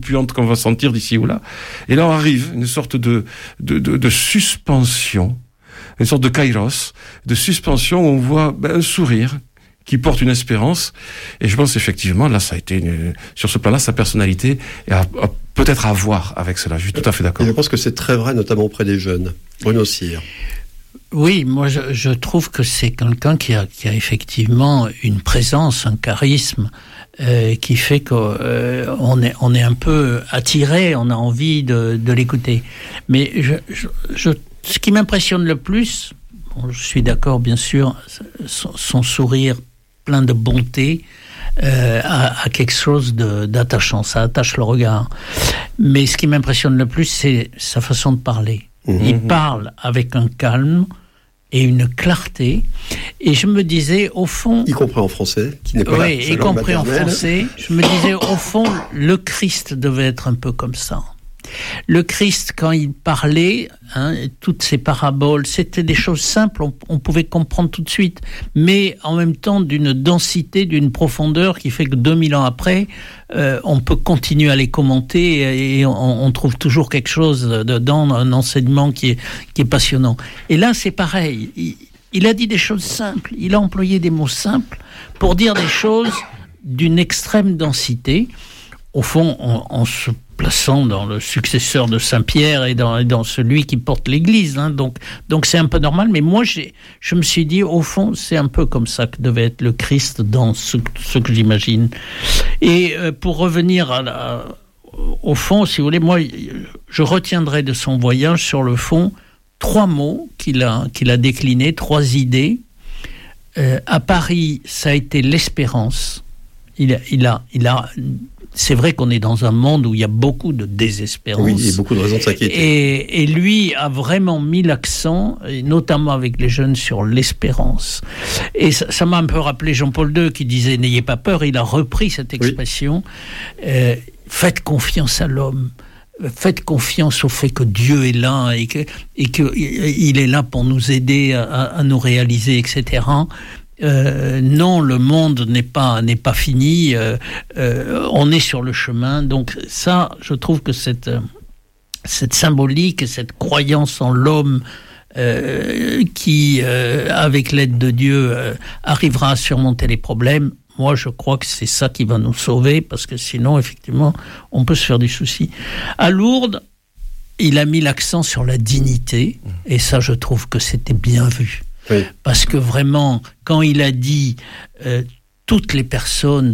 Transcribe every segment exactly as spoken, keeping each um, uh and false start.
puante qu'on va sentir d'ici ou là. Et là, on arrive une sorte de, de, de, de suspension, une sorte de kairos, de suspension où on voit ben, un sourire qui porte une espérance. Et je pense effectivement, là, ça a été une, sur ce plan-là, sa personnalité a, a peut-être à voir avec cela. Je suis tout à fait d'accord. Et je pense que c'est très vrai, notamment auprès des jeunes. Bruno Cyr. Oui, moi je, je trouve que c'est quelqu'un qui a, qui a effectivement une présence, un charisme euh, qui fait qu'on euh, est, on est un peu attiré, on a envie de, de l'écouter. Mais je, je, je, ce qui m'impressionne le plus, bon, je suis d'accord bien sûr, son, son sourire plein de bonté euh, a, a quelque chose de, d'attachant, ça attache le regard. Mais ce qui m'impressionne le plus, c'est sa façon de parler. Mmh. Il parle avec un calme et une clarté. Et je me disais, au fond... Y compris en français, qui n'est pas oui, la y compris en français. Je me disais, au fond, le Christ devait être un peu comme ça. Le Christ, quand il parlait, hein, toutes ces paraboles, c'était des choses simples, on, on pouvait comprendre tout de suite, mais en même temps d'une densité, d'une profondeur qui fait que deux mille ans après, euh, on peut continuer à les commenter et on, on trouve toujours quelque chose dedans, un enseignement qui est, qui est passionnant. Et là, c'est pareil. Il, il a dit des choses simples, il a employé des mots simples pour dire des choses d'une extrême densité. Au fond, en, en se plaçant dans le successeur de Saint-Pierre et dans, et dans celui qui porte l'Église. Hein. Donc, donc c'est un peu normal. Mais moi, j'ai, je me suis dit, au fond, c'est un peu comme ça que devait être le Christ dans ce, ce que j'imagine. Et euh, pour revenir à la, au fond, si vous voulez, moi, je retiendrai de son voyage, sur le fond, trois mots qu'il a, qu'il a déclinés, trois idées. Euh, à Paris, ça a été l'espérance. Il a, il a, il a, c'est vrai qu'on est dans un monde où il y a beaucoup de désespérance. Oui, et beaucoup de raisons de s'inquiéter. Et, et lui a vraiment mis l'accent, et notamment avec les jeunes, sur l'espérance. Et ça, ça m'a un peu rappelé Jean-Paul deux qui disait « N'ayez pas peur ». Il a repris cette expression. Oui. Euh, faites confiance à l'homme. Faites confiance au fait que Dieu est là et que, et que il est là pour nous aider à, à nous réaliser, et cetera. Euh, non, le monde n'est pas n'est pas fini. Euh, euh, on est sur le chemin. Donc ça, je trouve que cette cette symbolique, cette croyance en l'homme euh, qui, euh, avec l'aide de Dieu, euh, arrivera à surmonter les problèmes. Moi, je crois que c'est ça qui va nous sauver, parce que sinon, effectivement, on peut se faire des soucis. À Lourdes, il a mis l'accent sur la dignité, et ça, je trouve que c'était bien vu. Oui. Parce que vraiment, quand il a dit euh, toutes les personnes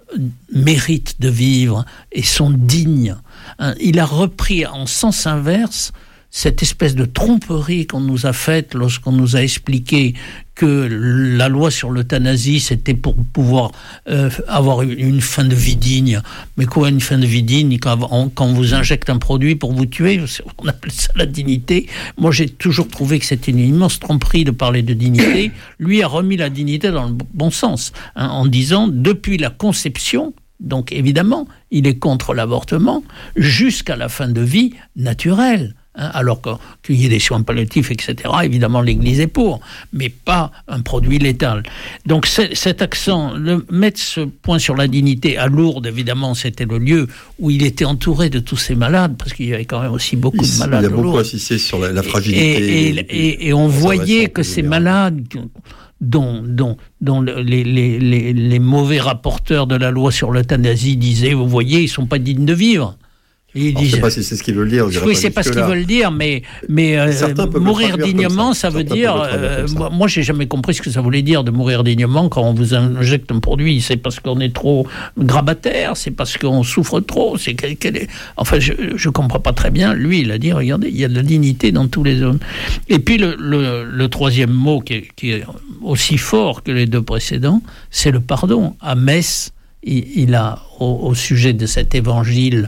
méritent de vivre et sont dignes, hein, il a repris en sens inverse cette espèce de tromperie qu'on nous a faite lorsqu'on nous a expliqué que la loi sur l'euthanasie, c'était pour pouvoir euh, avoir une fin de vie digne. Mais quoi, une fin de vie digne, quand on, quand on vous injecte un produit pour vous tuer, on appelle ça la dignité. Moi, j'ai toujours trouvé que c'était une immense tromperie de parler de dignité. Lui a remis la dignité dans le bon sens, hein, en disant, depuis la conception, donc évidemment, il est contre l'avortement, jusqu'à la fin de vie naturelle. Hein, alors qu'il y ait des soins palliatifs, et cetera, évidemment, l'Église est pour, mais pas un produit létal. Donc cet accent, le, mettre ce point sur la dignité à Lourdes, évidemment, c'était le lieu où il était entouré de tous ces malades, parce qu'il y avait quand même aussi beaucoup il, de malades. Il a beaucoup Lourdes. insisté sur la, la fragilité. Et, et, et, et, et on voyait que ces malades, dont, dont, dont les, les, les, les mauvais rapporteurs de la loi sur l'euthanasie disaient, vous voyez, ils ne sont pas dignes de vivre. Je ne sais pas si c'est ce qu'ils veulent dire. Oui, c'est pas ce qu'ils veulent dire, mais, mais euh, mourir dignement, ça, ça veut dire... Euh, moi, je n'ai jamais compris ce que ça voulait dire de mourir dignement quand on vous injecte un produit. C'est parce qu'on est trop grabataire, c'est parce qu'on souffre trop. C'est quel, quel est... Enfin, je ne comprends pas très bien. Lui, il a dit, regardez, il y a de la dignité dans tous les hommes. Et puis, le, le, le troisième mot qui est, qui est aussi fort que les deux précédents, c'est le pardon. À Metz, il, il a... Au, au sujet de cet évangile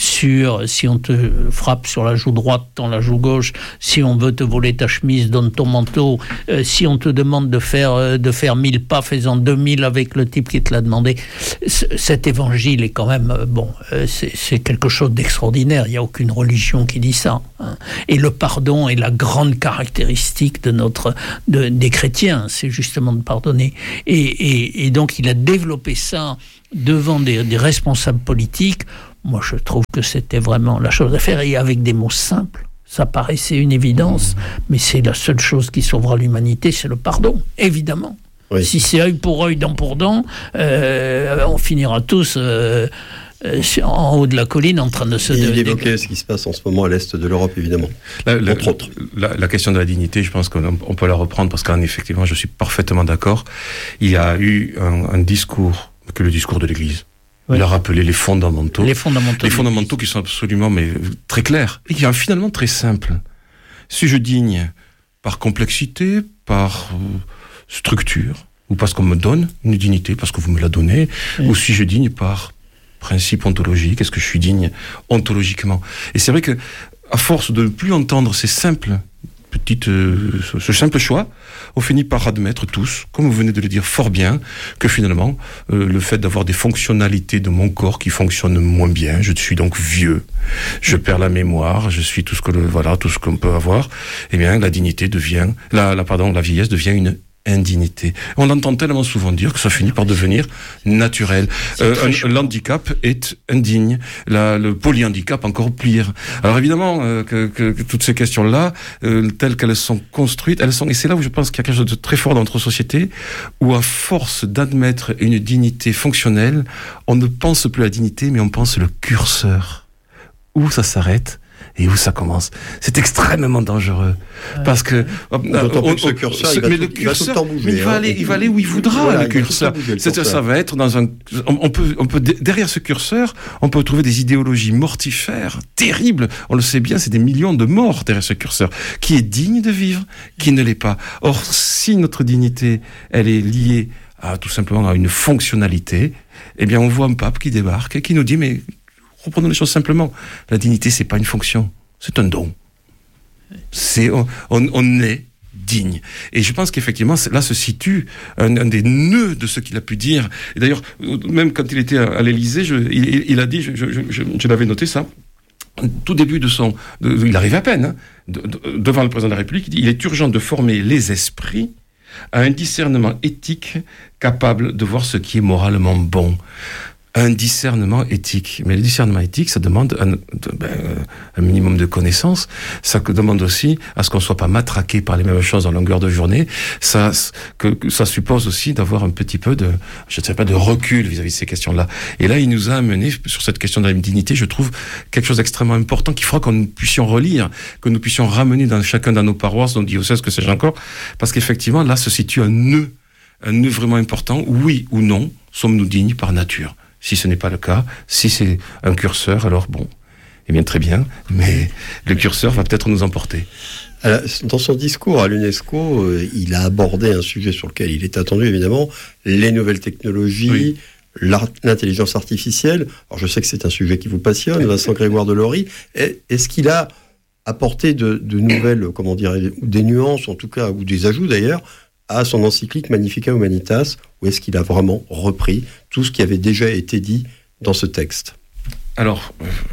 sur si on te frappe sur la joue droite, tends la joue gauche, si on veut te voler ta chemise, donne ton manteau, euh, si on te demande de faire, euh, de faire mille pas, fais-en deux mille avec le type qui te l'a demandé. C- cet évangile est quand même, euh, bon, euh, c'est, c'est quelque chose d'extraordinaire, il n'y a aucune religion qui dit ça. Hein. Et le pardon est la grande caractéristique de notre, de, des chrétiens, c'est justement de pardonner. Et, et, et donc il a développé ça devant des, des responsables politiques moi je trouve que c'était vraiment la chose à faire, et avec des mots simples. Ça paraissait une évidence, mais c'est la seule chose qui sauvera l'humanité, c'est le pardon, évidemment. Oui. Si c'est œil pour œil, dent pour dent, euh, on finira tous euh, euh, en haut de la colline en train de se... Il évoquait ce qui se passe en ce moment à l'est de l'Europe, évidemment, la, la, entre autres. La, la question de la dignité, je pense qu'on on peut la reprendre, parce qu'effectivement, je suis parfaitement d'accord. Il y a eu un, un discours, que le discours de l'Église. Oui. Il a rappelé les fondamentaux. Les fondamentaux. Les fondamentaux qui sont absolument mais, très clairs. Et qui sont finalement très simples. Si je digne par complexité, par euh, structure, ou parce qu'on me donne une dignité, parce que vous me la donnez, oui. ou si je digne par principe ontologique, est-ce que je suis digne ontologiquement? Et c'est vrai que, à force de ne plus entendre ces simples Petite, euh, ce simple choix, on finit par admettre tous, comme vous venez de le dire fort bien, que finalement, euh, le fait d'avoir des fonctionnalités de mon corps qui fonctionnent moins bien, je suis donc vieux, je perds la mémoire, je suis tout ce que le, voilà, tout ce qu'on peut avoir, eh bien, la dignité devient, la, la, pardon, la vieillesse devient une indignité. On l'entend tellement souvent dire que ça finit par devenir naturel. Euh, un, l'handicap est indigne, la, le polyhandicap encore pire. Alors évidemment euh, que, que, que toutes ces questions-là, euh, telles qu'elles sont construites, elles sont, et c'est là où je pense qu'il y a quelque chose de très fort dans notre société, où à force d'admettre une dignité fonctionnelle, on ne pense plus à la dignité, mais on pense le curseur. Où ça s'arrête et où ça commence. C'est extrêmement dangereux. Parce que... On, on, ce curseur, on, il va mais tout, le curseur, il va, bouger, mais il, va hein. aller, il va aller où il voudra, voilà, le curseur. Le curseur. Ça va être dans un... On, on, peut, on peut, derrière ce curseur, on peut trouver des idéologies mortifères, terribles. On le sait bien, c'est des millions de morts derrière ce curseur. Qui est digne de vivre, qui ne l'est pas. Or, si notre dignité, elle est liée à, tout simplement à une fonctionnalité, eh bien, on voit un pape qui débarque et qui nous dit, mais... Reprenons les choses simplement. La dignité, c'est pas une fonction, c'est un don. C'est on, on, on est digne. Et je pense qu'effectivement, là se situe un, un des nœuds de ce qu'il a pu dire. Et d'ailleurs, même quand il était à, à l'Élysée, je, il, il a dit, je, je, je, je l'avais noté ça. Tout début de son, de, il arrive à peine hein, de, de, devant le président de la République. Il dit, il est urgent de former les esprits à un discernement éthique capable de voir ce qui est moralement bon. Un discernement éthique. Mais le discernement éthique, ça demande un, ben, un minimum de connaissances. Ça demande aussi à ce qu'on ne soit pas matraqué par les mêmes choses en longueur de journée. Ça, que, que ça suppose aussi d'avoir un petit peu de, je ne sais pas, de recul vis-à-vis de ces questions-là. Et là, il nous a amené sur cette question de la dignité, je trouve quelque chose d'extrêmement important qu'il faudra que nous puissions relire, que nous puissions ramener dans chacun dans nos paroisses, dans nos diocèses, que sais-je encore, parce qu'effectivement, là se situe un nœud, un nœud vraiment important. Oui ou non, sommes-nous dignes par nature? Si ce n'est pas le cas, si c'est un curseur, alors bon, eh bien très bien, mais le curseur va peut-être nous emporter. Alors, dans son discours à l'UNESCO, euh, il a abordé un sujet sur lequel il est attendu, évidemment, les nouvelles technologies, oui. l'intelligence artificielle. Alors je sais que c'est un sujet qui vous passionne, Vincent Grégoire Delory. Est-ce qu'il a apporté de, de nouvelles, comment dire, des nuances en tout cas, ou des ajouts d'ailleurs, à son encyclique Magnificat Humanitas, ou est-ce qu'il a vraiment repris tout ce qui avait déjà été dit dans ce texte? Alors,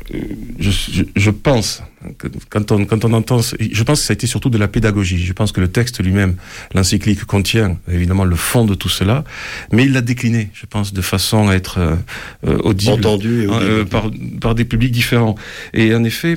je, je, je pense, que quand on, quand on entend, je pense que ça a été surtout de la pédagogie. Je pense que le texte lui-même, l'encyclique contient évidemment le fond de tout cela, mais il l'a décliné, je pense, de façon à être euh, audible, entendu et audible. Euh, par, par des publics différents. Et en effet,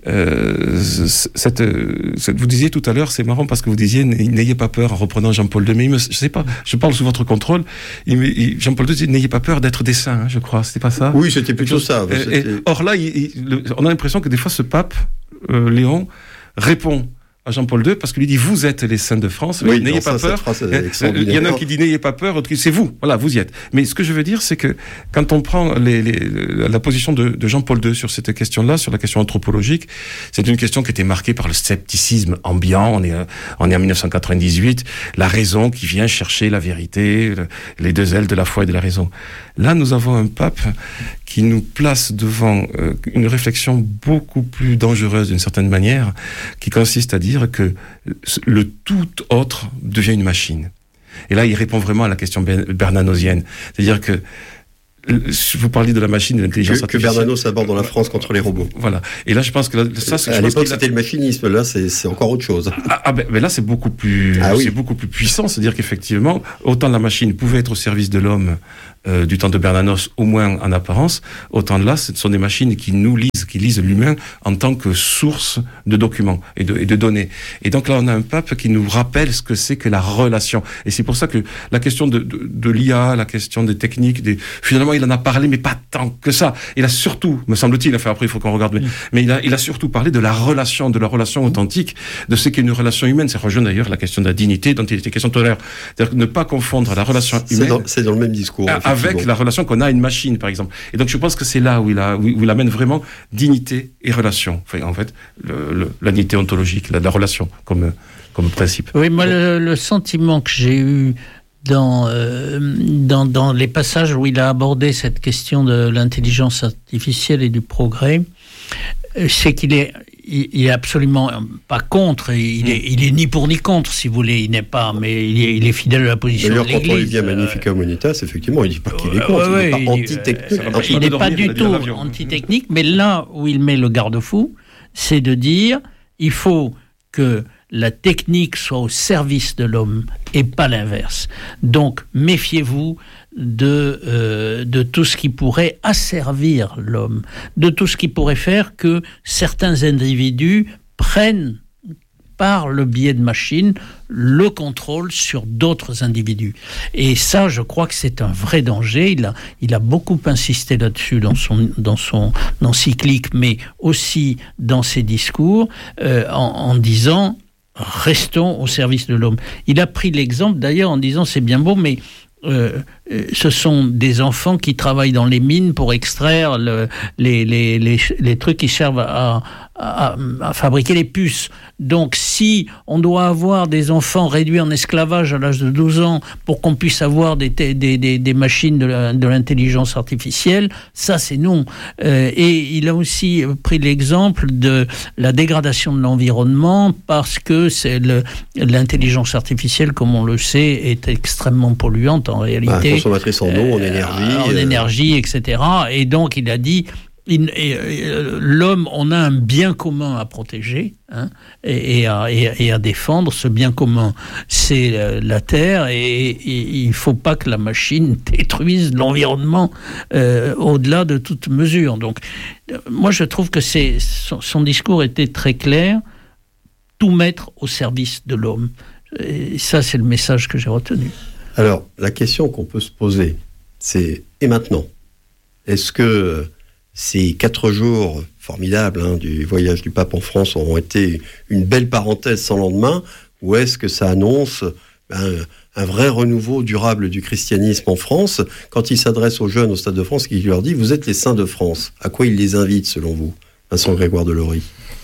euh, cette, cette, vous disiez tout à l'heure, c'est marrant parce que vous disiez n'ayez pas peur en reprenant Jean-Paul deux, mais il me, je sais pas, je parle sous votre contrôle. Il, il, Jean-Paul deux disait n'ayez pas peur d'être des saints, hein, je crois, c'était pas ça? Oui, c'était plutôt ça. Et, et, or là, il, il, le, on a l'impression que des fois ce pape, euh, Léon, répond à Jean-Paul deux parce qu'il lui dit vous êtes les saints de France, oui, n'ayez non, pas ça, peur. Il y en a un qui dit n'ayez pas peur, l'autre qui dit c'est vous, voilà, vous y êtes. Mais ce que je veux dire, c'est que quand on prend les, les, la position de, de Jean-Paul deux sur cette question-là, sur la question anthropologique, c'est une question qui était marquée par le scepticisme ambiant. On est, on est en dix-neuf cent quatre-vingt-dix-huit, la raison qui vient chercher la vérité, le, les deux ailes de la foi et de la raison. Là, nous avons un pape qui nous place devant euh, une réflexion beaucoup plus dangereuse d'une certaine manière, qui consiste à dire que le tout autre devient une machine. Et là, il répond vraiment à la question bernanosienne. C'est-à-dire que Vous parliez de la machine et de l'intelligence que, artificielle. Que Bernanos aborde dans la France contre les robots. Voilà. Et là, je pense que là, ça, c'est, à l'époque, c'était a... le machinisme. Là, c'est, c'est encore autre chose. Ah, ah ben, ben là, c'est beaucoup plus, ah, oui. c'est beaucoup plus puissant. C'est-à-dire qu'effectivement, autant la machine pouvait être au service de l'homme euh, du temps de Bernanos, au moins en apparence, autant là, ce sont des machines qui nous lisent, qui lisent l'humain en tant que source de documents et de, et de données. Et donc là, on a un pape qui nous rappelle ce que c'est que la relation. Et c'est pour ça que la question de, de, de l'I A, la question des techniques, des, finalement, il en a parlé, mais pas tant que ça. Il a surtout, me semble-t-il, enfin après il faut qu'on regarde, mais, mais il, a, il a surtout parlé de la relation, de la relation authentique, de ce qu'est une relation humaine. Ça rejoint d'ailleurs la question de la dignité dont il était question tout à l'heure. C'est-à-dire ne pas confondre la relation humaine c'est dans, c'est dans le même discours, avec la relation qu'on a à une machine, par exemple. Et donc je pense que c'est là où il, a, où il amène vraiment dignité et relation. Enfin, en fait, le, le, la dignité ontologique, la, la relation comme, comme principe. Oui, moi, le, le sentiment que j'ai eu Dans, euh, dans, dans les passages où il a abordé cette question de l'intelligence artificielle et du progrès, c'est qu'il est, il est absolument pas contre, il est, il est ni pour ni contre, si vous voulez, il n'est pas, mais il est, il est fidèle à la position D'ailleurs, de l'Église. Quand on lit bien Magnificat Humanitas, effectivement, il dit pas qu'il est contre, euh, ouais, il n'est pas anti-technique. Euh, il n'est pas du tout anti-technique, mais là où il met le garde-fou, c'est de dire, il faut que la technique soit au service de l'homme et pas l'inverse. Donc, méfiez-vous de, euh, de tout ce qui pourrait asservir l'homme, de tout ce qui pourrait faire que certains individus prennent, par le biais de machines, le contrôle sur d'autres individus. Et ça, je crois que c'est un vrai danger. Il a, il a beaucoup insisté là-dessus dans son, dans son encyclique, mais aussi dans ses discours, euh, en, en disant... Restons au service de l'homme. Il a pris l'exemple, d'ailleurs, en disant c'est bien beau, mais euh, ce sont des enfants qui travaillent dans les mines pour extraire le, les, les, les, les trucs qui servent à, à, à fabriquer les puces. Donc, si on doit avoir des enfants réduits en esclavage à l'âge de douze ans pour qu'on puisse avoir des, des, des, des machines de, la, de l'intelligence artificielle, ça, c'est non. Euh, et il a aussi pris l'exemple de la dégradation de l'environnement parce que c'est le, l'intelligence artificielle, comme on le sait, est extrêmement polluante en réalité. Ah, consommatrice en eau, en énergie. Euh, en euh... énergie, et cetera. Et donc, il a dit... Il, et, et, l'homme, on a un bien commun à protéger hein, et, et, à, et, et à défendre. Ce bien commun, c'est la Terre, et, et il ne faut pas que la machine détruise l'environnement euh, au-delà de toute mesure. Donc, moi, je trouve que c'est, son, son discours était très clair, tout mettre au service de l'homme. Et ça, c'est le message que j'ai retenu. Alors, la question qu'on peut se poser, c'est, et maintenant ? Est-ce que ces quatre jours formidables hein, du voyage du pape en France auront été une belle parenthèse sans lendemain, ou est-ce que ça annonce ben, un vrai renouveau durable du christianisme en France quand il s'adresse aux jeunes au Stade de France, qu'il leur dit « Vous êtes les saints de France ». À quoi il les invite, selon vous, Vincent Grégoire Delory ?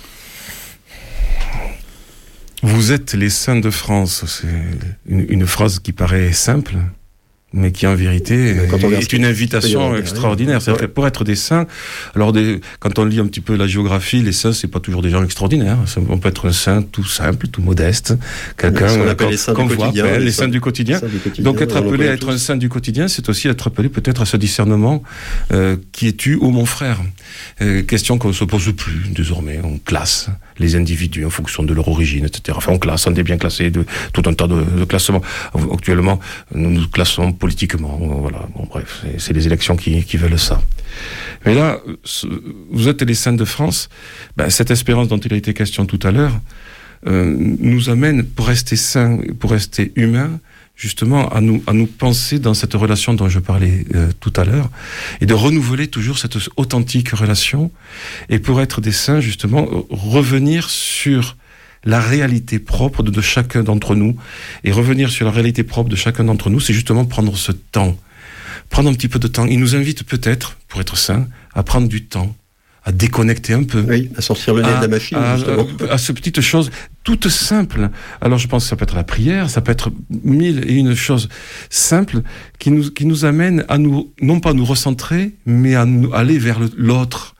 Vous êtes les saints de France, c'est une, une phrase qui paraît simple, mais qui en vérité est une invitation extraordinaire. C'est-à-dire que pour être des saints, alors des, quand on lit un petit peu la géographie, les saints, c'est pas toujours des gens extraordinaires. On peut être un saint tout simple, tout modeste, quelqu'un qu'on appelle les saints du quotidien. Les saints du quotidien. Donc être appelé à être un saint du quotidien, c'est aussi être appelé peut-être à ce discernement euh, qui es-tu, ô mon frère. Euh, question qu'on ne se pose plus désormais. On classe les individus en fonction de leur origine, et cetera. Enfin, on classe, on est bien classé, de tout un tas de, de classements. Actuellement, nous nous classons politiquement. Voilà. Bon, bref, c'est, c'est les élections qui, qui veulent ça. Mais là, vous êtes les saints de France. Ben, cette espérance dont il a été question tout à l'heure euh, nous amène, pour rester saints, pour rester humains, justement à nous, à nous penser dans cette relation dont je parlais euh, tout à l'heure, et de renouveler toujours cette authentique relation, et pour être des saints, justement, revenir sur la réalité propre de, de chacun d'entre nous, et revenir sur la réalité propre de chacun d'entre nous, c'est justement prendre ce temps, prendre un petit peu de temps. Il nous invite peut-être, pour être saint, à prendre du temps, à déconnecter un peu. Oui, à sortir le nez à, de la machine, à, justement. À, à ces petites choses toutes simples. Alors je pense que ça peut être la prière, ça peut être mille et une choses simples qui nous, qui nous amènent à nous, non pas nous recentrer, mais à nous aller vers le, l'autre,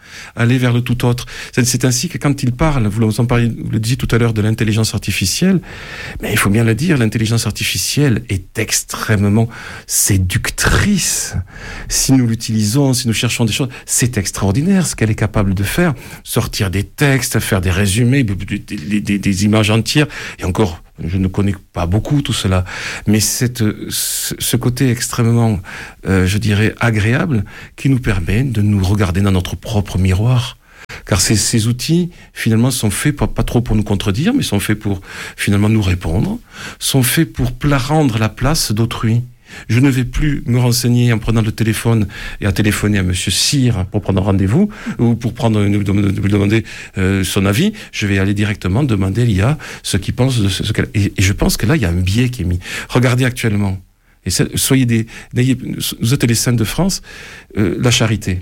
aller vers le tout autre. C'est, c'est ainsi que quand il parle, vous, en parliez, vous le disiez tout à l'heure de l'intelligence artificielle, mais il faut bien le dire, l'intelligence artificielle est extrêmement séductrice. Si nous l'utilisons, si nous cherchons des choses, c'est extraordinaire ce qu'elle est capable de faire. Sortir des textes, faire des résumés, des, des, des, des images entières, et encore, je ne connais pas beaucoup tout cela, mais cette, ce côté extrêmement, euh, je dirais, agréable, qui nous permet de nous regarder dans notre propre miroir. Car ces, ces outils, finalement, sont faits pas, pas trop pour nous contredire, mais sont faits pour, finalement, nous répondre, sont faits pour pla- rendre la place d'autrui. Je ne vais plus me renseigner en prenant le téléphone et à téléphoner à Monsieur Cyr pour prendre un rendez-vous ou pour prendre lui demander euh, son avis. Je vais aller directement demander à l'I A ce qu'il pense de ce, ce qu'elle. Et, et je pense que là, il y a un biais qui est mis. Regardez actuellement. Et soyez des, n'ayez, vous êtes les Saints de France, euh, la charité.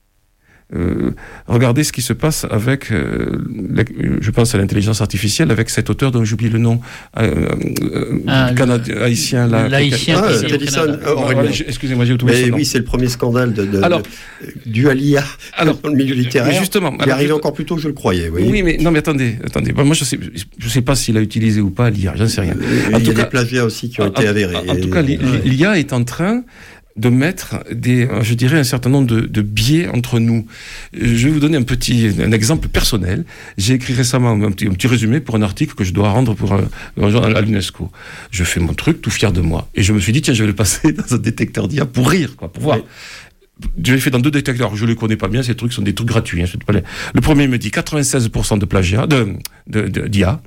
Euh, regardez ce qui se passe avec, euh, la, je pense à l'intelligence artificielle, avec cet auteur dont j'oublie le nom, euh, euh, ah, Canadi- le, haïtien, là, l'haïtien, ah, Tellison, euh, excusez-moi, j'ai oublié. Mais oui, c'est le premier scandale de, de, alors, de, dû à l'I A alors, dans le milieu littéraire. Justement, il est arrivé encore plus tôt que je le croyais. Oui, oui mais non, mais attendez, attendez. Moi, je sais, je sais pas s'il a utilisé ou pas l'I A, j'en sais rien. En il y a cas, des plagiats aussi qui ont en, été avérés. En, en tout cas, l'I A est en train de mettre des, je dirais, un certain nombre de, de biais entre nous. Je vais vous donner un petit, un exemple personnel. J'ai écrit récemment un petit, un petit résumé pour un article que je dois rendre pour un, un, à l'UNESCO. Je fais mon truc, tout fier de moi. Et je me suis dit, tiens, je vais le passer dans un détecteur d'I A pour rire, quoi, pour voir. Oui. Je l'ai fait dans deux détecteurs. Je les connais pas bien. Ces trucs sont des trucs gratuits. Hein, le premier me dit quatre-vingt-seize pour cent de plagiat, de, de, de, d'I A.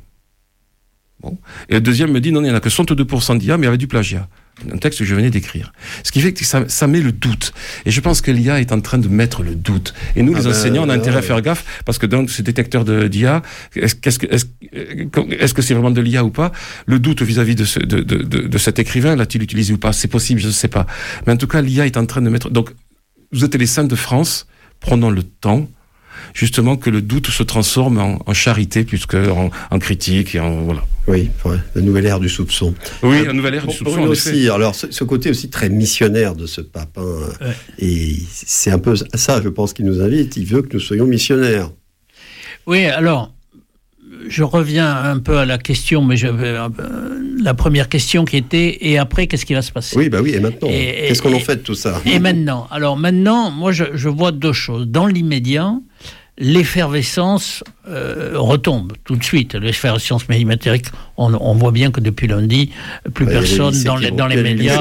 Bon. Et le deuxième me dit, non, il n'y en a que soixante-deux pour cent d'I A, mais avec du plagiat. Un texte que je venais d'écrire. Ce qui fait que ça, ça met le doute. Et je pense que l'I A est en train de mettre le doute. Et nous, ah les ben, enseignants, on a intérêt ouais. à faire gaffe, parce que dans ces détecteurs de, d'I A, est-ce, qu'est-ce que, est-ce, est-ce que c'est vraiment de l'I A ou pas? Le doute vis-à-vis de, ce, de, de, de, de cet écrivain, l'a-t-il utilisé ou pas? C'est possible, je ne sais pas. Mais en tout cas, l'I A est en train de mettre... Donc, vous êtes les Saints de France, prenons le temps, justement, que le doute se transforme en, en charité, plus qu'en en critique, et en... Voilà. Oui, ouais, la nouvelle ère du soupçon. Oui, euh, la nouvelle ère du soupçon. En aussi, effet. Alors, ce, ce côté aussi très missionnaire de ce pape, hein, ouais. Et c'est un peu ça, je pense, qu'il nous invite. Il veut que nous soyons missionnaires. Oui, alors, je reviens un peu à la question, mais je, euh, la première question qui était, et après, qu'est-ce qui va se passer? Oui, bah oui, et maintenant, et, qu'est-ce et, qu'on en fait de tout ça? Et maintenant, alors maintenant, moi, je, je vois deux choses. Dans l'immédiat, l'effervescence euh, retombe tout de suite. L'effervescence mathématique, on, on voit bien que depuis lundi, plus bah, personne dans les, dans les médias.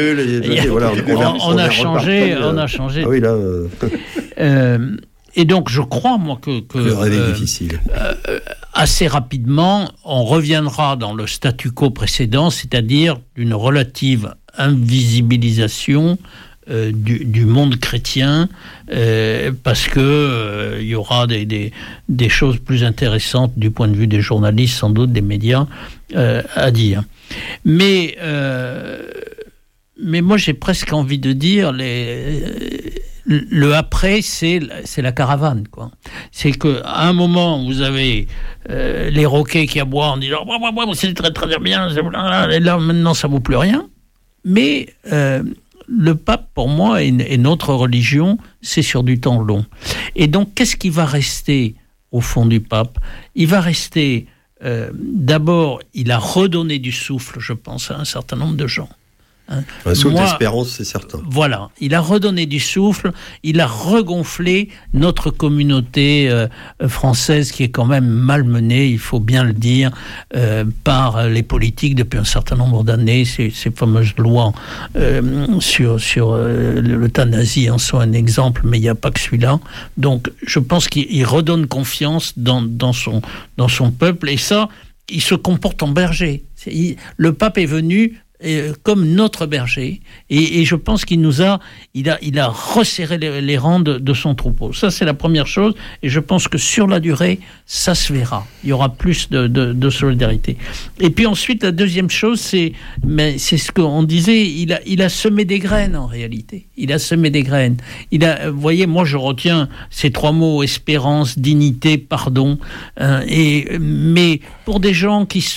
On a changé, on a changé. Ah oui, là. Euh... euh, et donc, je crois, moi, que, que le réveil euh, difficile. Euh, assez rapidement, on reviendra dans le statu quo précédent, c'est-à-dire d'une relative invisibilisation Euh, du, du monde chrétien, euh, parce que euh, il y aura des, des, des choses plus intéressantes du point de vue des journalistes, sans doute des médias, euh, à dire. Mais, euh, mais moi, j'ai presque envie de dire, les, le après, c'est, c'est la caravane, quoi. C'est qu'à un moment, vous avez euh, les roquets qui aboient en disant « c'est très très bien, et là, maintenant, ça ne vaut plus rien ». Mais... Euh, le pape, pour moi, et, et notre religion, c'est sur du temps long. Et donc, qu'est-ce qui va rester au fond du pape? Il va rester, euh, d'abord, il a redonné du souffle, je pense, à un certain nombre de gens. Hein. Un souffle Moi, d'espérance, c'est certain. Voilà, il a redonné du souffle, il a regonflé notre communauté euh, française qui est quand même malmenée, il faut bien le dire, euh, par les politiques depuis un certain nombre d'années, ces, ces fameuses lois euh, sur, sur euh, l'euthanasie en sont un exemple, mais il n'y a pas que celui-là. Donc je pense qu'il redonne confiance dans, dans, son, dans son peuple, et ça, il se comporte en berger. C'est, il, le pape est venu... Et, comme notre berger, et, et je pense qu'il nous a, il a, il a resserré les, les rangs de, de son troupeau. Ça, c'est la première chose, et je pense que sur la durée, ça se verra. Il y aura plus de, de, de solidarité. Et puis ensuite, la deuxième chose, c'est, mais c'est ce qu'on disait, il a, il a semé des graines en réalité. Il a semé des graines. Il a, vous voyez, moi je retiens ces trois mots: espérance, dignité, pardon. Hein, et mais pour des gens qui sont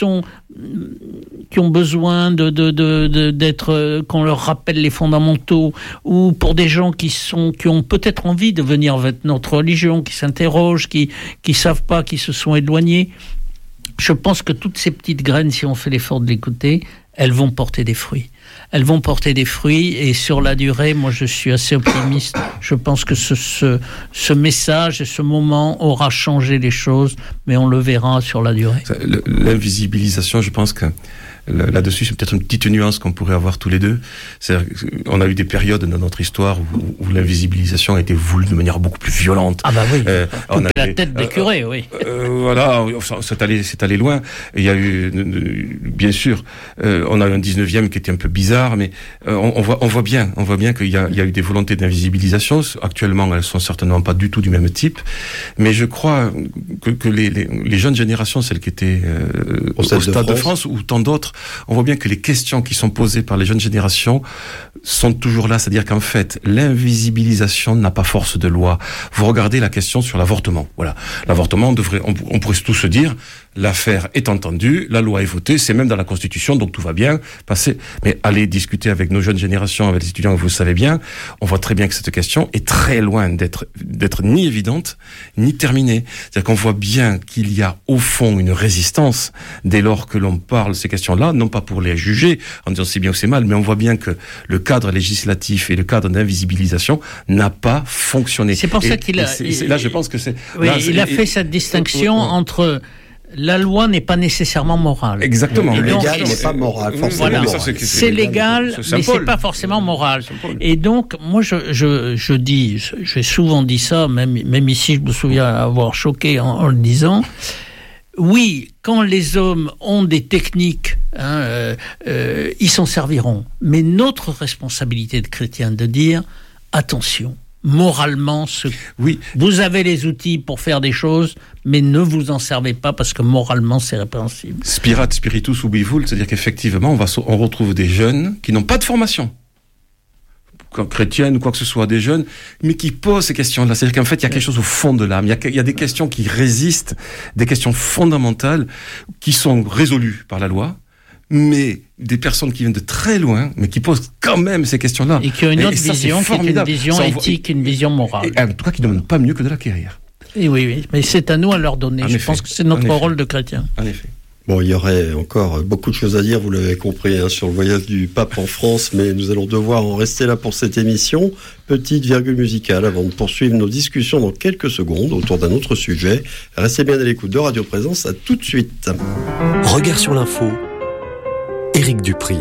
qui ont besoin de, de, de, de, d'être, qu'on leur rappelle les fondamentaux, ou pour des gens qui sont, qui ont peut-être envie de venir avec notre religion, qui s'interrogent, qui, qui savent pas, qui se sont éloignés. Je pense que toutes ces petites graines, si on fait l'effort de l'écouter, elles vont porter des fruits. Elles vont porter des fruits, et sur la durée, moi je suis assez optimiste. Je pense que ce, ce, ce message et ce moment aura changé les choses, mais on le verra sur la durée. L'invisibilisation, je pense que là-dessus, c'est peut-être une petite nuance qu'on pourrait avoir tous les deux. C'est-à-dire qu'on a eu des périodes dans notre histoire où, où l'invisibilisation a été voulue de manière beaucoup plus violente. Ah bah oui, euh, on a la tête des curés, euh, oui. Euh, voilà, c'est allé, c'est allé loin. Il y a eu, bien sûr, euh, on a eu un dix-neuvième qui était un peu bizarre, mais euh, on, on voit, on voit bien, on voit bien qu'il y a, il y a eu des volontés d'invisibilisation. Actuellement, elles sont certainement pas du tout du même type, mais je crois que, que les, les, les jeunes générations, celles qui étaient euh, au, au Stade de France. de France ou tant d'autres, on voit bien que les questions qui sont posées par les jeunes générations sont toujours là, c'est-à-dire qu'en fait, l'invisibilisation n'a pas force de loi. Vous regardez la question sur l'avortement. Voilà, l'avortement, on devrait, on, on pourrait tous se dire, l'affaire est entendue, la loi est votée, c'est même dans la Constitution, donc tout va bien. Passer, mais allez discuter avec nos jeunes générations, avec les étudiants, vous le savez bien, on voit très bien que cette question est très loin d'être d'être ni évidente ni terminée. C'est-à-dire qu'on voit bien qu'il y a au fond une résistance dès lors que l'on parle de ces questions-là, non pas pour les juger en disant c'est bien ou c'est mal, mais on voit bien que le cadre législatif et le cadre d'invisibilisation n'a pas fonctionné. C'est pour et, ça qu'il a... C'est, c'est, là, je pense que c'est... Oui, là, il c'est, a fait et, cette distinction et, entre... La loi n'est pas nécessairement morale. Exactement. Le légal n'est pas moral, forcément. Voilà. Moral. C'est, c'est légal, c'est mais c'est pas forcément moral. Et donc, moi, je, je, je dis, j'ai souvent dit ça, même, même ici, je me souviens avoir choqué en, en le disant. Oui, quand les hommes ont des techniques, hein, euh, euh, ils s'en serviront. Mais notre responsabilité de chrétien de dire, attention, moralement, ce... oui. Vous avez les outils pour faire des choses, mais ne vous en servez pas parce que moralement, c'est répréhensible. Spirat spiritus ubivult, c'est-à-dire qu'effectivement, on, va, on retrouve des jeunes qui n'ont pas de formation chrétienne ou quoi que ce soit, des jeunes, mais qui posent ces questions-là. C'est-à-dire qu'en fait, il y a quelque chose au fond de l'âme. Il y a, il y a des questions qui résistent, des questions fondamentales qui sont résolues par la loi, mais des personnes qui viennent de très loin, mais qui posent quand même ces questions-là. Et qui ont une et, autre et vision, qui est une vision ça, éthique, et, une vision morale. Et, en tout cas, qui ne demandent pas mieux que de l'acquérir. Et oui, oui, mais c'est à nous à leur donner. En Je effet, pense que c'est notre rôle de chrétien. En effet. Bon, il y aurait encore beaucoup de choses à dire, vous l'avez compris, hein, sur le voyage du pape en France, mais nous allons devoir en rester là pour cette émission. Petite virgule musicale avant de poursuivre nos discussions dans quelques secondes autour d'un autre sujet. Restez bien à l'écoute de Radio Présence, à tout de suite. Regard sur l'info, Éric Dupry.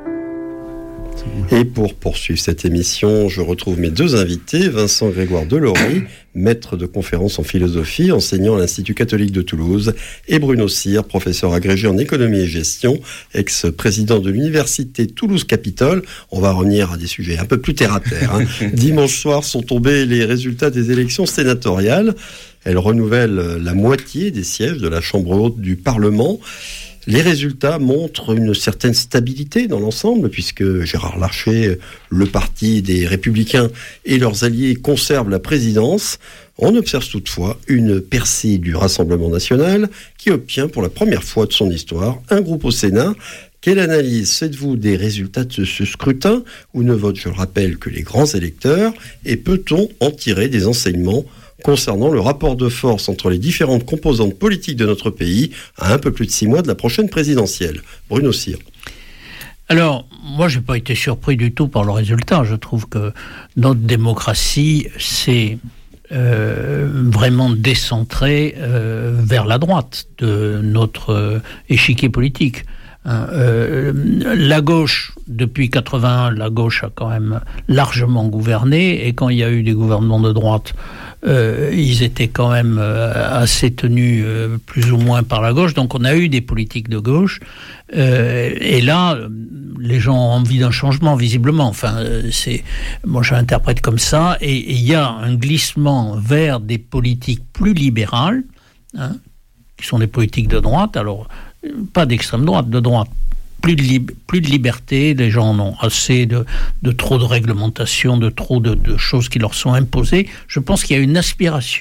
Et pour poursuivre cette émission, je retrouve mes deux invités, Vincent Grégoire Delory, maître de conférences en philosophie, enseignant à l'Institut catholique de Toulouse, et Bruno Cyr, professeur agrégé en économie et gestion, ex-président de l'Université Toulouse-Capitole. On va revenir à des sujets un peu plus terre-à-terre. Hein. Dimanche soir sont tombés les résultats des élections sénatoriales. Elles renouvellent la moitié des sièges de la Chambre haute du Parlement. Les résultats montrent une certaine stabilité dans l'ensemble, puisque Gérard Larcher, le parti des Républicains et leurs alliés conservent la présidence. On observe toutefois une percée du Rassemblement national qui obtient pour la première fois de son histoire un groupe au Sénat. Quelle analyse faites-vous des résultats de ce scrutin, où ne votent, je le rappelle, que les grands électeurs, et peut-on en tirer des enseignements concernant le rapport de force entre les différentes composantes politiques de notre pays à un peu plus de six mois de la prochaine présidentielle? Bruno Cyr. Alors, moi, je n'ai pas été surpris du tout par le résultat. Je trouve que notre démocratie s'est euh, vraiment décentrée euh, vers la droite de notre euh, échiquier politique. Hein, euh, la gauche, depuis quatre-vingt-un, la gauche a quand même largement gouverné, et quand il y a eu des gouvernements de droite, euh, ils étaient quand même euh, assez tenus euh, plus ou moins par la gauche, donc on a eu des politiques de gauche, euh, et là, les gens ont envie d'un changement, visiblement. Enfin, c'est, moi je l'interprète comme ça, et il y a un glissement vers des politiques plus libérales, hein, qui sont des politiques de droite, alors pas d'extrême droite, de droite. Plus de, lib- plus de liberté, les gens en ont assez de, de trop de réglementation, de trop de, de choses qui leur sont imposées. Je pense qu'il y a une aspiration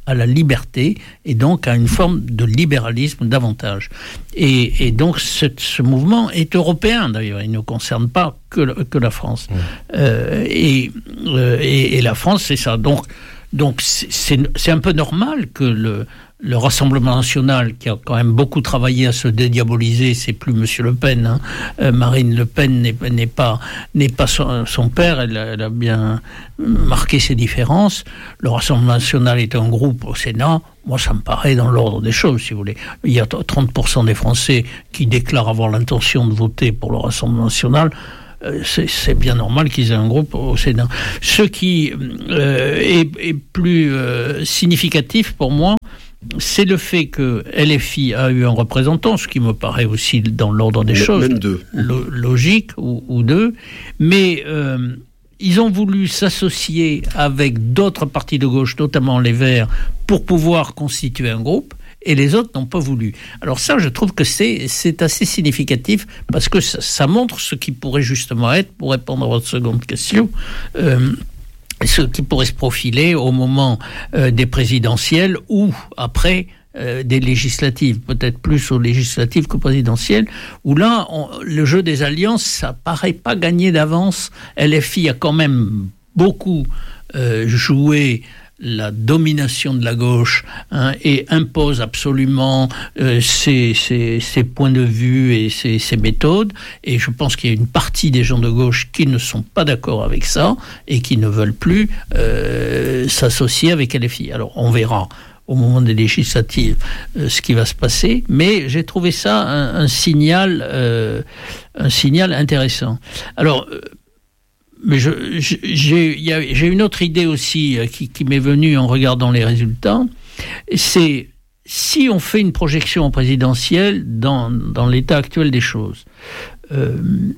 à la liberté et donc à une forme de libéralisme davantage. Et, et donc ce, ce mouvement est européen d'ailleurs, il ne concerne pas que, le, que la France. Mmh. Euh, et, euh, et, et la France, c'est ça. Donc, donc c'est, c'est, c'est un peu normal que le, le Rassemblement national, qui a quand même beaucoup travaillé à se dédiaboliser, c'est plus Monsieur Le Pen. Hein. Euh, Marine Le Pen n'est, n'est pas, n'est pas son, son père, elle a, elle a bien marqué ses différences. Le Rassemblement national est un groupe au Sénat. Moi, ça me paraît dans l'ordre des choses, si vous voulez. Il y a trente pour cent des Français qui déclarent avoir l'intention de voter pour le Rassemblement national. C'est, c'est bien normal qu'ils aient un groupe au Sénat. Ce qui euh, est, est plus euh, significatif pour moi, c'est le fait que L F I a eu un représentant, ce qui me paraît aussi dans l'ordre des choses, même deux. Lo- logique, ou, ou deux, mais euh, ils ont voulu s'associer avec d'autres partis de gauche, notamment les Verts, pour pouvoir constituer un groupe, et les autres n'ont pas voulu. Alors ça, je trouve que c'est, c'est assez significatif, parce que ça, ça montre ce qui pourrait justement être, pour répondre à votre seconde question, euh, ce qui pourrait se profiler au moment euh, des présidentielles ou après euh, des législatives, peut-être plus aux législatives qu'aux présidentielles, où là, on, le jeu des alliances, ça paraît pas gagné d'avance. L F I a quand même beaucoup euh, joué la domination de la gauche, hein, et impose absolument euh, ses, ses, ses points de vue et ses, ses méthodes, et je pense qu'il y a une partie des gens de gauche qui ne sont pas d'accord avec ça et qui ne veulent plus euh, s'associer avec L F I. Alors on verra au moment des législatives euh, ce qui va se passer, mais j'ai trouvé ça un, un signal euh, un signal intéressant. Alors euh, Mais je, je, j'ai, y a, j'ai une autre idée aussi qui, qui m'est venue en regardant les résultats. C'est si on fait une projection présidentielle dans, dans l'état actuel des choses. Euh,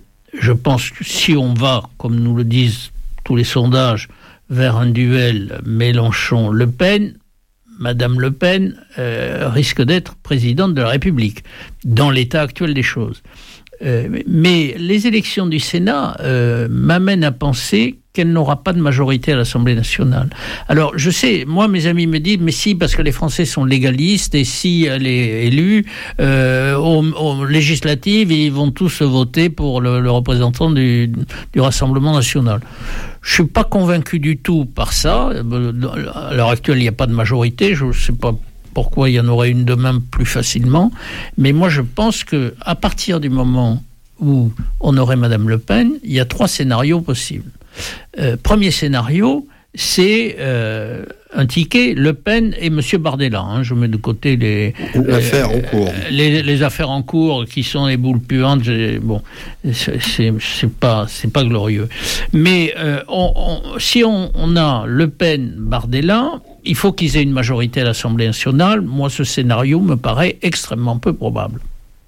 je pense que si on va, comme nous le disent tous les sondages, vers un duel Mélenchon-Le Pen, Madame Le Pen euh, risque d'être présidente de la République, dans l'état actuel des choses. Euh, mais les élections du Sénat euh, m'amènent à penser qu'elle n'aura pas de majorité à l'Assemblée nationale. Alors, je sais, moi, mes amis me disent, mais si, parce que les Français sont légalistes, et si elle est élue, euh, aux, aux législatives, ils vont tous voter pour le, le représentant du, du Rassemblement national. Je suis pas convaincu du tout par ça. À l'heure actuelle, il n'y a pas de majorité, je ne sais pas pourquoi il y en aurait une demain plus facilement. Mais moi, je pense qu'à partir du moment où on aurait Madame Le Pen, il y a trois scénarios possibles. Euh, premier scénario, c'est euh, un ticket Le Pen et Monsieur Bardella. Hein, je mets de côté les, l'affaire euh, en cours. Les, les affaires en cours qui sont les boules puantes. Bon, c'est, c'est, c'est pas, c'est pas glorieux. Mais euh, on, on, si on, on a Le Pen, Bardella, il faut qu'ils aient une majorité à l'Assemblée nationale. Moi, ce scénario me paraît extrêmement peu probable.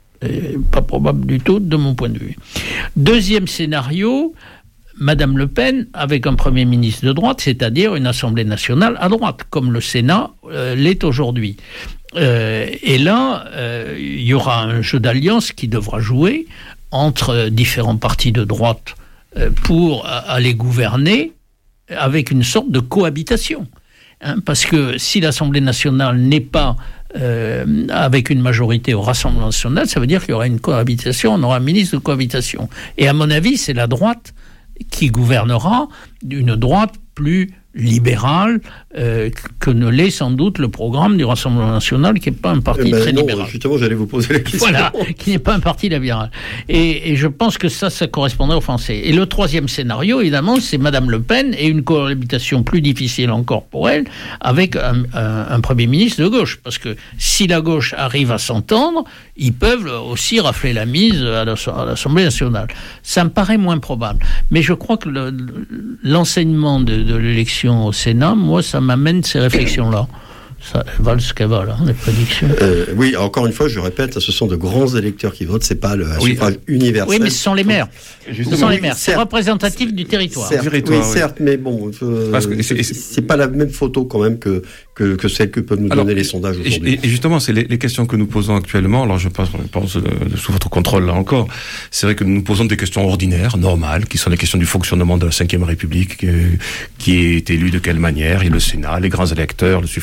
Et pas probable du tout, de mon point de vue. Deuxième scénario, Madame Le Pen avec un Premier ministre de droite, c'est-à-dire une Assemblée nationale à droite, comme le Sénat euh, l'est aujourd'hui. Euh, et là, euh, il y aura un jeu d'alliance qui devra jouer entre différents partis de droite euh, pour aller gouverner avec une sorte de cohabitation. Hein, parce que si l'Assemblée nationale n'est pas euh, avec une majorité au Rassemblement national, ça veut dire qu'il y aura une cohabitation, on aura un ministre de cohabitation. Et à mon avis, c'est la droite qui gouvernera, une droite plus libérale euh, que ne l'est sans doute le programme du Rassemblement national, qui n'est pas un parti ben très non, libéral. Justement, j'allais vous poser la question. Voilà, qui n'est pas un parti libéral. Et, et je pense que ça, ça correspondrait aux Français. Et le troisième scénario, évidemment, c'est Madame Le Pen et une cohabitation plus difficile encore pour elle, avec un, un, un Premier ministre de gauche. Parce que si la gauche arrive à s'entendre, ils peuvent aussi rafler la mise à l'Assemblée nationale. Ça me paraît moins probable. Mais je crois que le, l'enseignement de, de l'élection au Sénat, moi, ça m'amène ces réflexions-là. Ça valent ce qu'elles valent, hein, les prédictions. Euh, oui, encore une fois, je répète, ce sont de grands électeurs qui votent, c'est pas le oui, suffrage universel. Oui, mais ce sont les maires. Justement, ce sont les oui, maires. C'est représentatif du territoire. Certes, territoire, oui, oui. certes, mais bon, euh, que c'est, c'est, c'est pas la même photo quand même que que, que celle que peuvent nous alors, donner les sondages aujourd'hui. Et, et justement, c'est les, les questions que nous posons actuellement. Alors, je pense, je pense de, de, sous votre contrôle là encore. C'est vrai que nous posons des questions ordinaires, normales, qui sont les questions du fonctionnement de la cinquième République, qui, qui est élu de quelle manière, et le Sénat, les grands électeurs, le suffrage universel.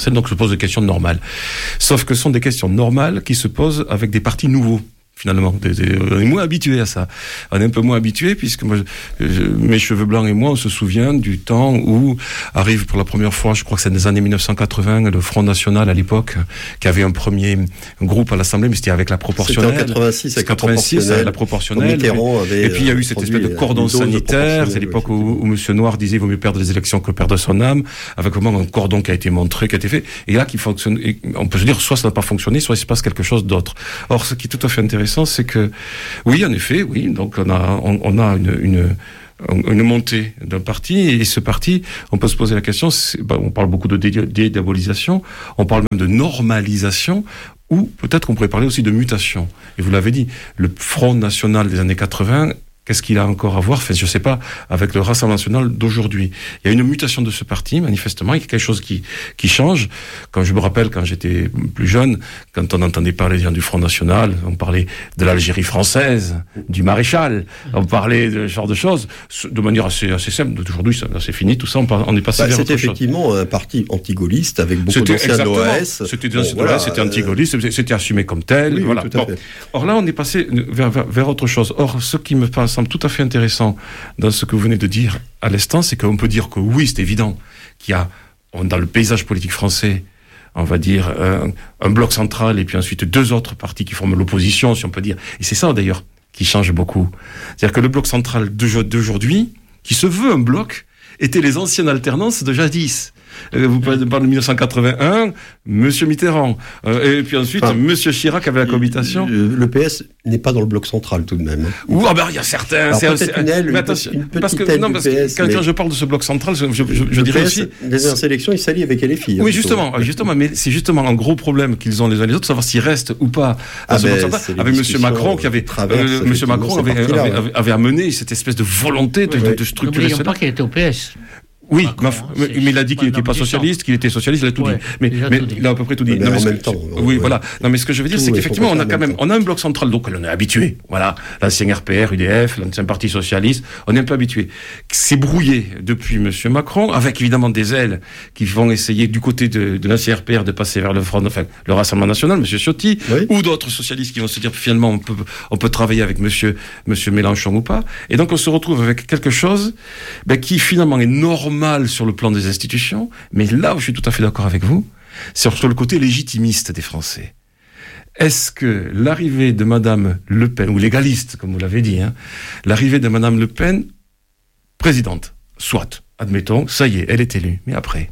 universelle, donc se posent des questions normales. Sauf que ce sont des questions normales qui se posent avec des partis nouveaux. Finalement, on est moins habitué à ça. On est un peu moins habitué puisque moi, je, mes cheveux blancs et moi, on se souvient du temps où arrive pour la première fois, je crois que c'est dans les années dix-neuf cent quatre-vingts, le Front National à l'époque, qui avait un premier groupe à l'Assemblée, mais c'était avec la proportionnelle. C'était en quatre-vingt-six, avec quatre-vingt-six, la proportionnelle. Et puis il y a eu cette espèce de cordon sanitaire. C'est l'époque où, où Monsieur Noir disait, il vaut mieux perdre les élections que perdre son âme, avec vraiment un cordon qui a été montré, qui a été fait. Et là, qui fonctionne, on peut se dire, soit ça n'a pas fonctionné, soit il se passe quelque chose d'autre. Or, ce qui est tout à fait intéressant, c'est que, oui, en effet, oui, donc on a, on, on a une, une, une montée d'un parti, et ce parti, on peut se poser la question, bah, on parle beaucoup de dé- dédiabolisation, on parle même de normalisation, ou peut-être qu'on pourrait parler aussi de mutation. Et vous l'avez dit, le Front National des années quatre-vingts, qu'est-ce qu'il a encore à voir, enfin, je ne sais pas, avec le Rassemblement National d'aujourd'hui. Il y a une mutation de ce parti, manifestement, il y a quelque chose qui, qui change. Quand je me rappelle, quand j'étais plus jeune, quand on entendait parler du Front National, on parlait de l'Algérie française, du maréchal, on parlait de ce genre de choses, de manière assez, assez simple. Aujourd'hui, ça, c'est fini, tout ça, on, on est passé bah, vers c'était autre chose. C'était effectivement un parti anti-gaulliste, avec beaucoup d'anciens O A S. C'était des anciens O A S, c'était anti-gaulliste, c'était, c'était assumé comme tel. Oui, voilà. Oui, tout à bon. fait. Or là, on est passé vers, vers, vers autre chose. Or, ce qui me passe semble tout à fait intéressant dans ce que vous venez de dire à l'instant, c'est qu'on peut dire que oui, c'est évident qu'il y a, dans le paysage politique français, on va dire, un, un bloc central et puis ensuite deux autres partis qui forment l'opposition, si on peut dire. Et c'est ça, d'ailleurs, qui change beaucoup. C'est-à-dire que le bloc central d'aujourd'hui, qui se veut un bloc, étaient les anciennes alternances de jadis. Vous parlez de dix-neuf cent quatre-vingt-un, Monsieur Mitterrand, euh, et puis ensuite enfin, Monsieur Chirac avait la cohabitation. Le P S n'est pas dans le bloc central tout de même. Ou ah ben il y a certains. Alors, c'est, peut-être c'est, une aile, mais attention, une petite parce que aile non, du parce P que S, quand, mais... quand je parle de ce bloc central, je, je, je, je dirais P S, aussi. Les dernières élections, il s'allie avec L F I. Oui, justement, justement, mais c'est justement un gros problème qu'ils ont les uns les autres, savoir s'ils restent ou pas dans ah ce ben, bloc central. Avec Monsieur Macron, qui avait, euh, Monsieur Macron avait, avait, avait, avait amené cette espèce de volonté de, oui, de, oui. de structurer N'oublions cela. pas qu'il était au P S. Oui, Macron, mais, mais il a dit qu'il n'était pas socialiste, qu'il était socialiste, il a tout ouais, dit. Mais, il a, mais tout dit. il a à peu près tout dit. Mais non, mais en ce même que, temps. Oui, ouais. voilà. Non, mais ce que je veux dire, tout c'est qu'effectivement, on a quand même, temps. on a un bloc central, donc on est habitué. Voilà. L'ancien R P R, U D F, l'ancien Parti Socialiste, on est un peu habitué. C'est brouillé depuis Monsieur Macron, avec évidemment des ailes qui vont essayer du côté de, de l'ancien R P R de passer vers le Front, enfin, le Rassemblement National, Monsieur Ciotti, oui. ou d'autres socialistes qui vont se dire, finalement, on peut, on peut travailler avec Monsieur, Monsieur Mélenchon ou pas. Et donc, on se retrouve avec quelque chose, ben, qui finalement est normal sur le plan des institutions. Mais là où je suis tout à fait d'accord avec vous, c'est sur le côté légitimiste des Français. Est-ce que l'arrivée de Madame Le Pen, ou légaliste, comme vous l'avez dit, hein, l'arrivée de Madame Le Pen, présidente, soit, admettons, ça y est, elle est élue, mais après...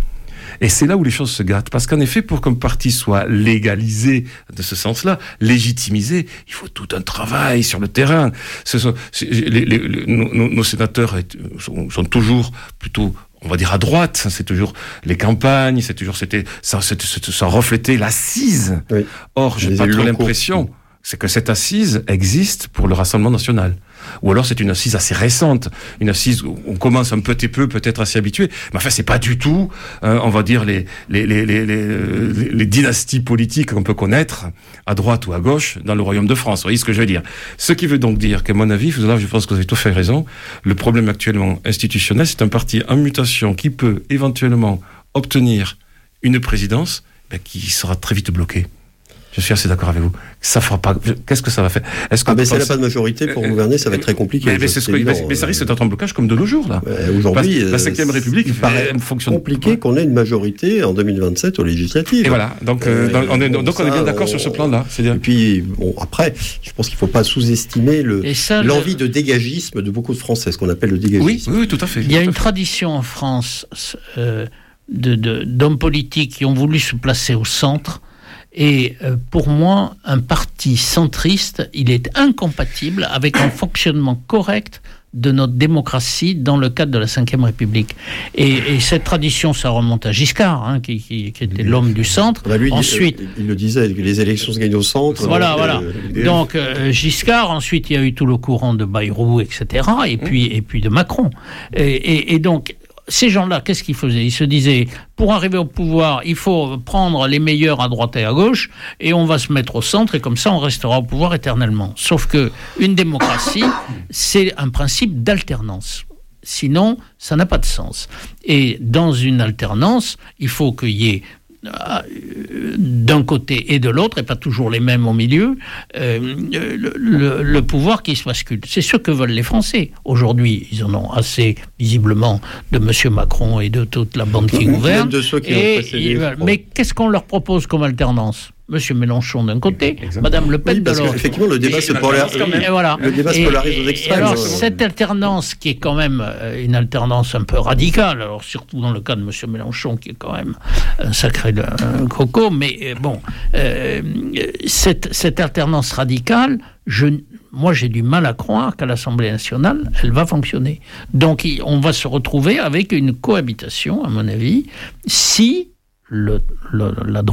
Et c'est là où les choses se gâtent. Parce qu'en effet, pour qu'un parti soit légalisé de ce sens-là, légitimisé, il faut tout un travail sur le terrain. Ce sont, les, les, les, nos, nos sénateurs sont, sont toujours plutôt, on va dire, à droite. C'est toujours les campagnes, c'est toujours, c'était, ça, c'était, ça reflétait l'assise. Oui. Or, j'ai pas trop l'impression... c'est que cette assise existe pour le Rassemblement National. Ou alors c'est une assise assez récente, une assise où on commence un petit peu peut-être à s'y habituer, mais enfin c'est pas du tout, euh, on va dire, les, les, les, les, les, les dynasties politiques qu'on peut connaître à droite ou à gauche dans le Royaume de France. Vous voyez ce que je veux dire? Ce qui veut donc dire qu'à mon avis, là je pense que vous avez tout fait raison, le problème actuellement institutionnel, c'est un parti en mutation qui peut éventuellement obtenir une présidence, ben, qui sera très vite bloquée. Je suis assez d'accord avec vous. Ça fera pas. Qu'est-ce que ça va faire? Est-ce que ah ben, si elle n'a pas de majorité pour euh, gouverner, ça va être très compliqué. Mais, mais, c'est ce que, mais, mais ça risque d'être un blocage comme de nos jours là. Euh, aujourd'hui, la cinquième République il paraît fonctionne. Compliqué ouais. qu'on ait une majorité en deux mille vingt-sept aux législatives. Et voilà. Donc, euh, euh, on est donc, donc ça, on est bien d'accord on... sur ce plan-là. C'est-à-dire... Et puis bon, après, je pense qu'il ne faut pas sous-estimer le, ça, l'envie le... de dégagisme de beaucoup de Français, ce qu'on appelle le dégagisme. Oui, oui, oui, tout à fait. Il y a une tradition en France euh, de, de, d'hommes politiques qui ont voulu se placer au centre. Et euh, pour moi, un parti centriste, il est incompatible avec un fonctionnement correct de notre démocratie dans le cadre de la cinquième République. Et, et cette tradition, ça remonte à Giscard, hein, qui, qui, qui était l'homme du centre. Bah lui, ensuite, il, il le disait, que les élections se gagnent au centre. Voilà, donc, voilà. Euh, donc euh, Giscard, ensuite il y a eu tout le courant de Bayrou, et cetera, et puis, et puis de Macron. Et, et, et donc, ces gens-là, qu'est-ce qu'ils faisaient? Ils se disaient, pour arriver au pouvoir, il faut prendre les meilleurs à droite et à gauche, et on va se mettre au centre, et comme ça, on restera au pouvoir éternellement. Sauf que une démocratie, c'est un principe d'alternance. Sinon, ça n'a pas de sens. Et dans une alternance, il faut qu'il y ait d'un côté et de l'autre, et pas toujours les mêmes au milieu, euh, le, le, le pouvoir qui se bascule. C'est ce que veulent les Français. Aujourd'hui, ils en ont assez, visiblement, de M. Macron et de toute la bande qui gouverne. De ceux qui et, ont précédé, et, mais qu'est-ce qu'on leur propose comme alternance ? M. Mélenchon d'un côté, Mme Le Pen oui, de parce l'autre. Effectivement, le débat se polarise. Et voilà. Le débat se polarise aux extrêmes. Et alors, cette alternance qui est quand même une alternance un peu radicale, alors surtout dans le cas de M. Mélenchon, qui est quand même un sacré un coco, mais bon, euh, cette, cette alternance radicale, je, moi j'ai du mal à croire qu'à l'Assemblée nationale, elle va fonctionner. Donc, on va se retrouver avec une cohabitation, à mon avis, si le, le, la droite